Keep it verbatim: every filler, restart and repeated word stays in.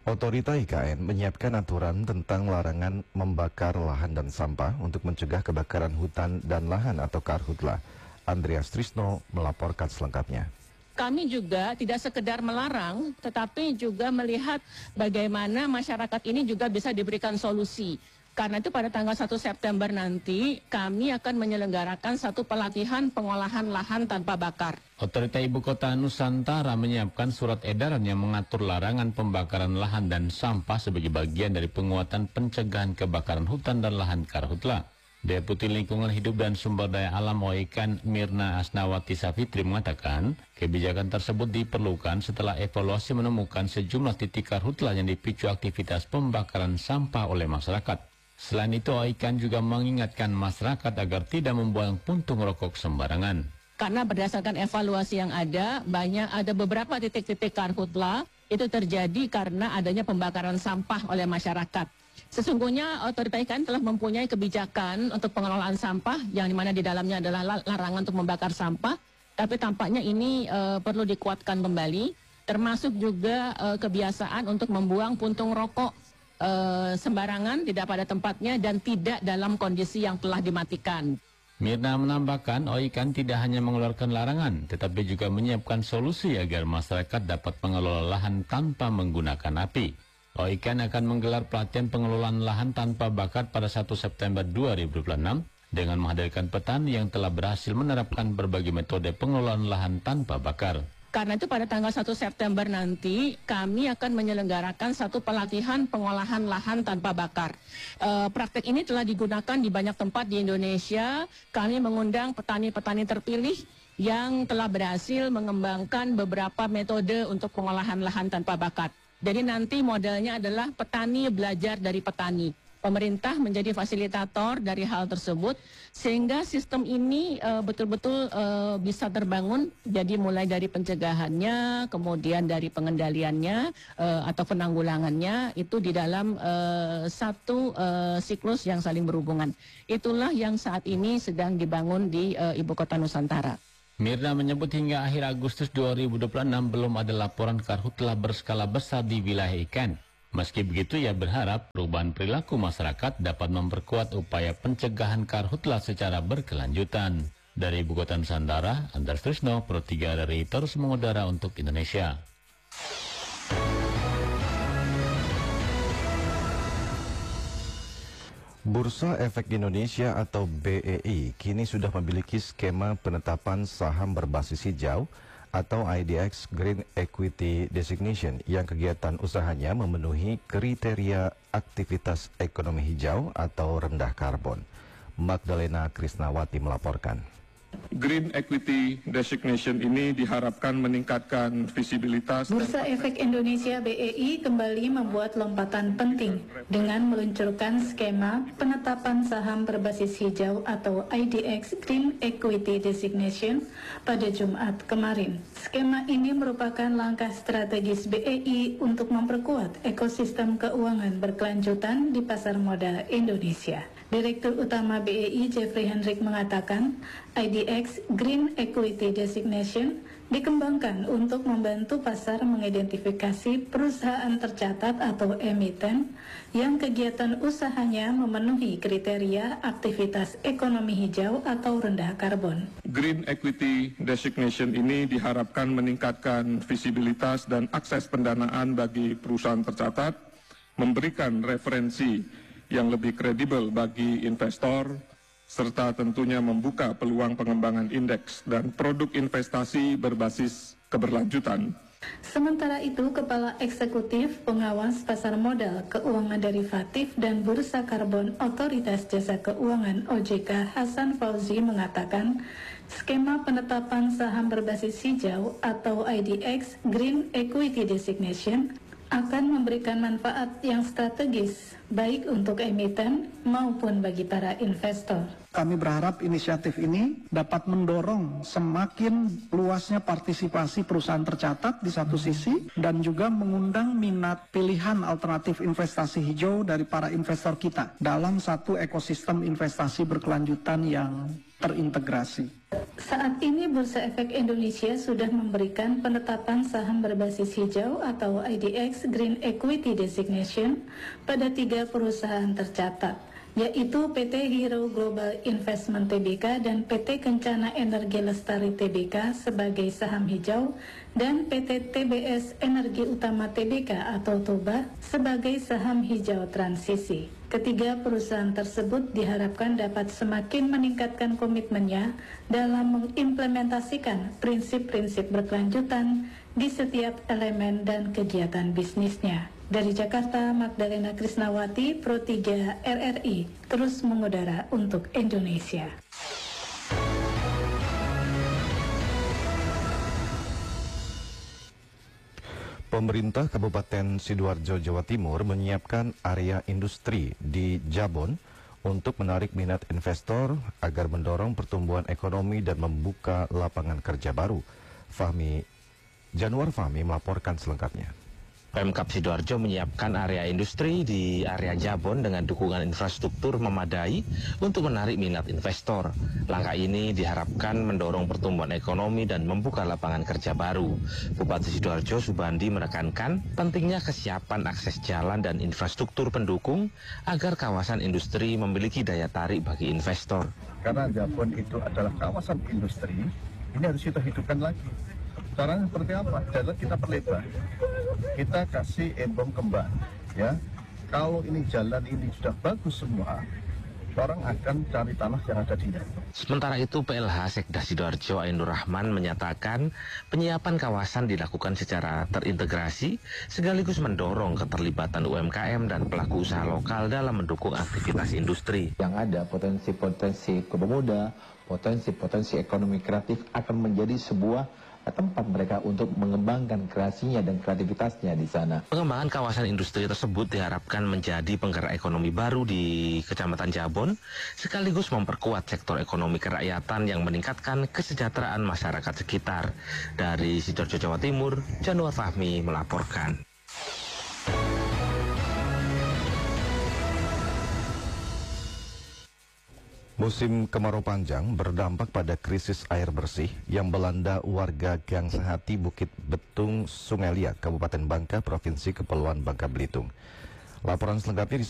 Otorita I K N menyiapkan aturan tentang larangan membakar lahan dan sampah untuk mencegah kebakaran hutan dan lahan atau karhutla. Andreas Trisno melaporkan selengkapnya. Kami juga tidak sekedar melarang, tetapi juga melihat bagaimana masyarakat ini juga bisa diberikan solusi. Karena itu pada tanggal satu September nanti kami akan menyelenggarakan satu pelatihan pengolahan lahan tanpa bakar. Otorita Ibu Kota Nusantara menyiapkan surat edaran yang mengatur larangan pembakaran lahan dan sampah sebagai bagian dari penguatan pencegahan kebakaran hutan dan lahan karhutla. Deputi Lingkungan Hidup dan Sumber Daya Alam O I K N Mirna Asnawati Safitri mengatakan, kebijakan tersebut diperlukan setelah evaluasi menemukan sejumlah titik karhutla yang dipicu aktivitas pembakaran sampah oleh masyarakat. Selain itu, O I K N juga mengingatkan masyarakat agar tidak membuang puntung rokok sembarangan. Karena berdasarkan evaluasi yang ada, banyak ada beberapa titik-titik karhutla itu terjadi karena adanya pembakaran sampah oleh masyarakat. Sesungguhnya Otorita I K N telah mempunyai kebijakan untuk pengelolaan sampah yang dimana di dalamnya adalah larangan untuk membakar sampah, tapi tampaknya ini uh, perlu dikuatkan kembali, termasuk juga uh, kebiasaan untuk membuang puntung rokok Uh, sembarangan, tidak pada tempatnya dan tidak dalam kondisi yang telah dimatikan. Mirna menambahkan, O I K N tidak hanya mengeluarkan larangan, tetapi juga menyiapkan solusi agar masyarakat dapat mengelola lahan tanpa menggunakan api. O I K N akan menggelar pelatihan pengelolaan lahan tanpa bakar pada satu September dua ribu dua puluh enam dengan menghadirkan petani yang telah berhasil menerapkan berbagai metode pengelolaan lahan tanpa bakar. Karena itu pada tanggal satu September nanti kami akan menyelenggarakan satu pelatihan pengolahan lahan tanpa bakar. E, praktek ini telah digunakan di banyak tempat di Indonesia. Kami mengundang petani-petani terpilih yang telah berhasil mengembangkan beberapa metode untuk pengolahan lahan tanpa bakar. Jadi nanti modelnya adalah petani belajar dari petani. Pemerintah menjadi fasilitator dari hal tersebut sehingga sistem ini betul-betul uh, uh, bisa terbangun, jadi mulai dari pencegahannya, kemudian dari pengendaliannya uh, atau penanggulangannya itu di dalam uh, satu uh, siklus yang saling berhubungan. Itulah yang saat ini sedang dibangun di uh, Ibu Kota Nusantara. Mirna menyebut hingga akhir Agustus dua ribu dua puluh enam belum ada laporan karhutla berskala besar di wilayah I K N. Meski begitu, ia berharap perubahan perilaku masyarakat dapat memperkuat upaya pencegahan karhutla secara berkelanjutan. Dari Ibu Kota Nusantara, Andreas Trisno, Pro tiga dari Terus Mengudara untuk Indonesia. Bursa Efek Indonesia atau B E I kini sudah memiliki skema penetapan saham berbasis hijau atau I D X Green Equity Designation yang kegiatan usahanya memenuhi kriteria aktivitas ekonomi hijau atau rendah karbon. Magdalena Krisnawati melaporkan. Green Equity Designation ini diharapkan meningkatkan visibilitas. Bursa Efek Indonesia B E I kembali membuat lompatan penting dengan meluncurkan skema penetapan saham berbasis hijau atau I D X Green Equity Designation pada Jumat kemarin. Skema ini merupakan langkah strategis B E I untuk memperkuat ekosistem keuangan berkelanjutan di pasar modal Indonesia. Direktur Utama B E I Jeffrey Hendrik mengatakan, I D X Green Equity Designation dikembangkan untuk membantu pasar mengidentifikasi perusahaan tercatat atau emiten yang kegiatan usahanya memenuhi kriteria aktivitas ekonomi hijau atau rendah karbon. Green Equity Designation ini diharapkan meningkatkan visibilitas dan akses pendanaan bagi perusahaan tercatat, memberikan referensi yang lebih kredibel bagi investor, serta tentunya membuka peluang pengembangan indeks dan produk investasi berbasis keberlanjutan. Sementara itu, Kepala Eksekutif Pengawas Pasar Modal, Keuangan Derivatif dan Bursa Karbon Otoritas Jasa Keuangan O J K Hasan Fauzi mengatakan, skema penetapan saham berbasis hijau atau I D X Green Equity Designation akan memberikan manfaat yang strategis baik untuk emiten maupun bagi para investor. Kami berharap inisiatif ini dapat mendorong semakin luasnya partisipasi perusahaan tercatat di satu sisi dan juga mengundang minat pilihan alternatif investasi hijau dari para investor kita dalam satu ekosistem investasi berkelanjutan yang terintegrasi. Saat ini Bursa Efek Indonesia sudah memberikan penetapan saham berbasis hijau atau I D X Green Equity Designation pada tiga perusahaan tercatat, yaitu P T Hero Global Investment T B K dan P T Kencana Energi Lestari T B K sebagai saham hijau dan P T T B S Energi Utama T B K atau Toba sebagai saham hijau transisi. Ketiga perusahaan tersebut diharapkan dapat semakin meningkatkan komitmennya dalam mengimplementasikan prinsip-prinsip berkelanjutan di setiap elemen dan kegiatan bisnisnya. Dari Jakarta, Magdalena Krisnawati, Pro tiga R R I, terus mengudara untuk Indonesia. Pemerintah Kabupaten Sidoarjo, Jawa Timur menyiapkan area industri di Jabon untuk menarik minat investor agar mendorong pertumbuhan ekonomi dan membuka lapangan kerja baru. Fahmi, Januar Fahmi melaporkan selengkapnya. Pemkab Sidoarjo menyiapkan area industri di area Jabon dengan dukungan infrastruktur memadai untuk menarik minat investor. Langkah ini diharapkan mendorong pertumbuhan ekonomi dan membuka lapangan kerja baru. Bupati Sidoarjo Subandi menekankan pentingnya kesiapan akses jalan dan infrastruktur pendukung agar kawasan industri memiliki daya tarik bagi investor. Karena Jabon itu adalah kawasan industri, ini harus kita hidupkan lagi. Caranya seperti apa? Jalan kita perlebar, kita kasih embong kembang, ya. Kalau ini jalan ini sudah bagus semua, orang akan cari tanah yang ada di sana. Sementara itu P L H Sekda Sidoarjo Ainur Rahman menyatakan penyiapan kawasan dilakukan secara terintegrasi sekaligus mendorong keterlibatan U M K M dan pelaku usaha lokal dalam mendukung aktivitas industri. Yang ada potensi-potensi pemuda, potensi-potensi ekonomi kreatif akan menjadi sebuah tempat mereka untuk mengembangkan kreasinya dan kreativitasnya di sana. Pengembangan kawasan industri tersebut diharapkan menjadi penggerak ekonomi baru di Kecamatan Jabon, sekaligus memperkuat sektor ekonomi kerakyatan yang meningkatkan kesejahteraan masyarakat sekitar. Dari Sidoarjo, Jawa Timur, Januar Fahmi melaporkan. Musim kemarau panjang berdampak pada krisis air bersih yang melanda warga Gang Sehati, Bukit Betung, Sungai Liat, Kabupaten Bangka, Provinsi Kepulauan Bangka Belitung. Laporan selengkapnya di